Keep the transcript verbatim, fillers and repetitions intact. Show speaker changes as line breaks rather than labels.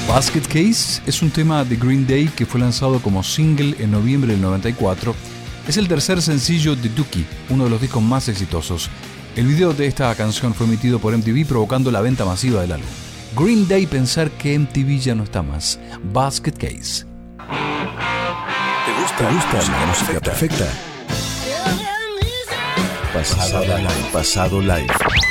Basket Case es un tema de Green Day que fue lanzado como single en noviembre del noventa y cuatro. Es el tercer sencillo de Dookie, uno de los discos más exitosos. El video de esta canción fue emitido por M T V provocando la venta masiva del álbum. Green Day pensar que M T V ya no está más. Basket Case.
¿Te gusta, ¿Te gusta la música perfecta? Pasado live. Pasado live.